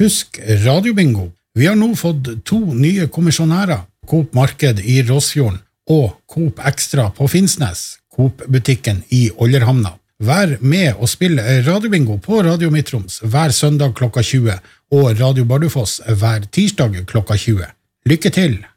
Husk radiobingo. Vi har nå fått 2 nye kommisjonærer. Coop Marked i Rosfjorden og Coop Extra på Finnsnes, Coop-butikken i Ollerhamna. Vær med og spill radiobingo på Radio Midtroms hver søndag klokka 20 og Radio Bardufoss hver tirsdag klokka 20. Lykke til!